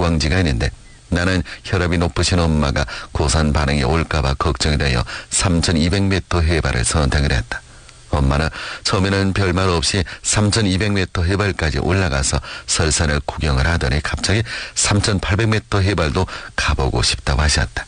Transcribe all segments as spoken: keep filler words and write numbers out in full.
관광지가 있는데 나는 혈압이 높으신 엄마가 고산 반응이 올까봐 걱정이 되어 삼천이백 미터 해발을 선택을 했다. 엄마는 처음에는 별말 없이 삼천이백 미터 해발까지 올라가서 설산을 구경을 하더니 갑자기 삼천팔백 미터 해발도 가보고 싶다고 하셨다.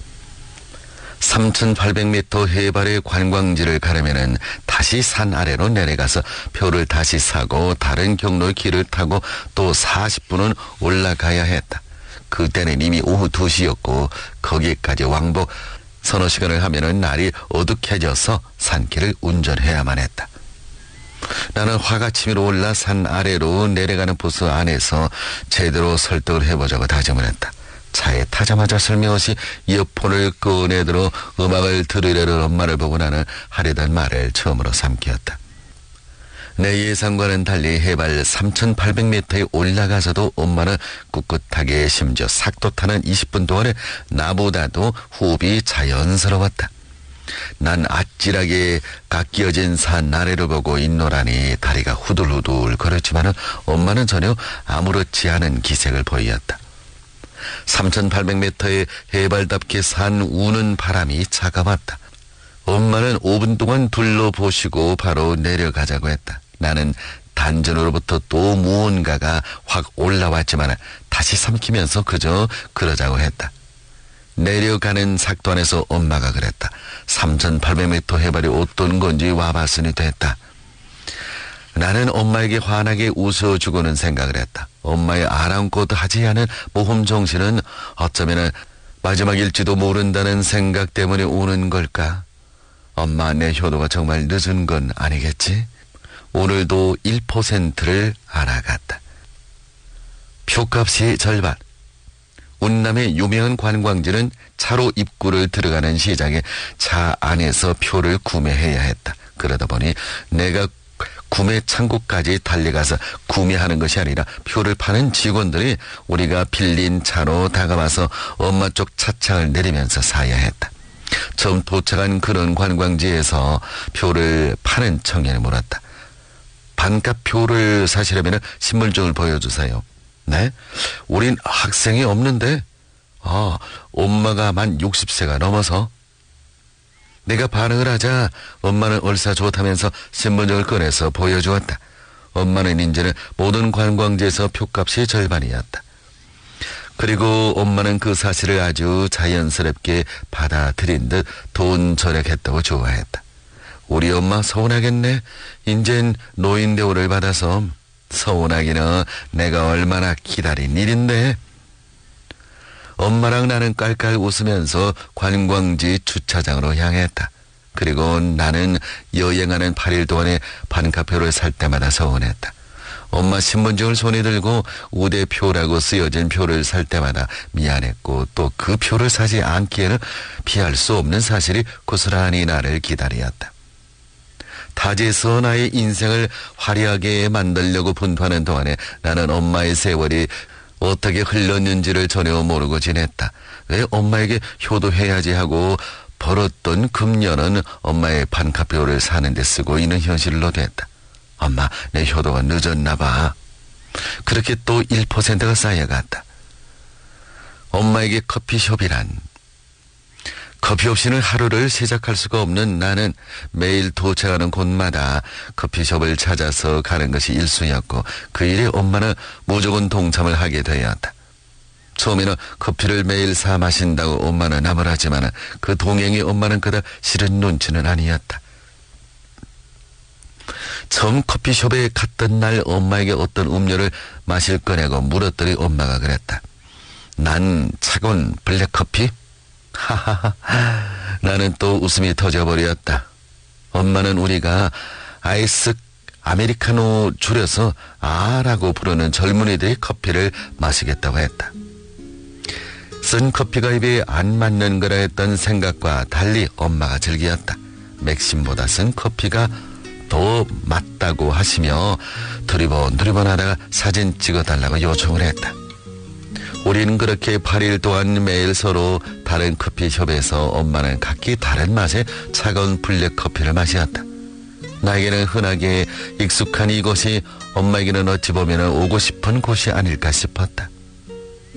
삼천팔백 미터 해발의 관광지를 가려면은 다시 산 아래로 내려가서 표를 다시 사고 다른 경로의 길을 타고 또 사십 분은 올라가야 했다. 그때는 이미 오후 두 시였고 거기까지 왕복 서너 시간을 하면은 날이 어둑해져서 산길을 운전해야만 했다. 나는 화가 치밀어 올라 산 아래로 내려가는 버스 안에서 제대로 설득을 해보자고 다짐을 했다. 차에 타자마자 슬며시 이어폰을 꺼내들어 음악을 들으려는 엄마를 보고 나는 하려던 말을 처음으로 삼켰다. 내 예상과는 달리 해발 삼천팔백 미터에 올라가서도 엄마는 꿋꿋하게 심지어 삭도 타는 이십 분 동안에 나보다도 호흡이 자연스러웠다. 난 아찔하게 깎여진 산 아래를 보고 있노라니 다리가 후들후들 거렸지만 엄마는 전혀 아무렇지 않은 기색을 보였다. 삼천팔백 미터의 해발답게 산 우는 바람이 차가웠다. 엄마는 오 분 동안 둘러보시고 바로 내려가자고 했다. 나는 단전으로부터 또 무언가가 확 올라왔지만 다시 삼키면서 그저 그러자고 했다. 내려가는 삭도 안에서 엄마가 그랬다. 삼천팔백 미터 해발이 어떤 건지 와봤으니 됐다. 나는 엄마에게 환하게 웃어주고는 생각을 했다. 엄마의 아랑곳 하지 않은 모험 정신은 어쩌면 마지막일지도 모른다는 생각 때문에 오는 걸까? 엄마, 내 효도가 정말 늦은 건 아니겠지? 오늘도 일 퍼센트를 알아갔다. 표값이 절반. 운남의 유명한 관광지는 차로 입구를 들어가는 시장에 차 안에서 표를 구매해야 했다. 그러다 보니 내가 구매 창고까지 달려가서 구매하는 것이 아니라 표를 파는 직원들이 우리가 빌린 차로 다가와서 엄마 쪽 차창을 내리면서 사야 했다. 처음 도착한 그런 관광지에서 표를 파는 청년이 물었다. 반값 표를 사시려면 신분증을 보여주세요. 네? 우린 학생이 없는데. 아, 엄마가 만 육십 세가 넘어서. 내가 반응을 하자 엄마는 얼싸 좋다면서 신분증을 꺼내서 보여주었다. 엄마는 이제는 모든 관광지에서 표값이 절반이었다. 그리고 엄마는 그 사실을 아주 자연스럽게 받아들인 듯 돈 절약했다고 좋아했다. 우리 엄마 서운하겠네. 인젠 노인 대우를 받아서. 서운하기는 내가 얼마나 기다린 일인데. 엄마랑 나는 깔깔 웃으면서 관광지 주차장으로 향했다. 그리고 나는 여행하는 팔 일 동안에 반값표를 살 때마다 서운했다. 엄마 신분증을 손에 들고 우대표라고 쓰여진 표를 살 때마다 미안했고 또 그 표를 사지 않기에는 피할 수 없는 사실이 고스란히 나를 기다렸다. 타지에서 나의 인생을 화려하게 만들려고 분투하는 동안에 나는 엄마의 세월이 어떻게 흘렀는지를 전혀 모르고 지냈다. 왜 엄마에게 효도해야지 하고 벌었던 금년은 엄마의 반값표를 사는 데 쓰고 있는 현실로 됐다. 엄마, 내 효도가 늦었나 봐. 그렇게 또 일 퍼센트가 쌓여갔다. 엄마에게 커피숍이란. 커피 없이는 하루를 시작할 수가 없는 나는 매일 도착하는 곳마다 커피숍을 찾아서 가는 것이 일쑤였고 그 일에 엄마는 무조건 동참을 하게 되었다. 처음에는 커피를 매일 사 마신다고 엄마는 나무라지만 그 동행이 엄마는 그닥 싫은 눈치는 아니었다. 처음 커피숍에 갔던 날 엄마에게 어떤 음료를 마실 거냐고 물었더니 엄마가 그랬다. 난 차가운 블랙커피? 하하하. 나는 또 웃음이 터져버렸다. 엄마는 우리가 아이스 아메리카노 줄여서 아라고 부르는 젊은이들이 커피를 마시겠다고 했다. 쓴 커피가 입에 안 맞는 거라 했던 생각과 달리 엄마가 즐기었다. 맥심보다 쓴 커피가 더 맞다고 하시며 두리번 두리번 하다가 사진 찍어달라고 요청을 했다. 우리는 그렇게 팔 일 동안 매일 서로 다른 커피숍에서 엄마는 각기 다른 맛의 차가운 블랙 커피를 마셨다. 나에게는 흔하게 익숙한 이곳이 엄마에게는 어찌 보면 오고 싶은 곳이 아닐까 싶었다.